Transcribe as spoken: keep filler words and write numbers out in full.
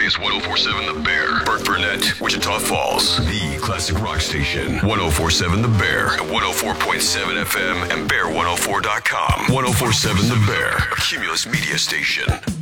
Is one oh four point seven The Bear. Burt Burnett, Wichita Falls. The classic rock station. one oh four point seven The Bear. At one oh four point seven F M and bear one oh four dot com. one oh four point seven The Bear. A Cumulus media station.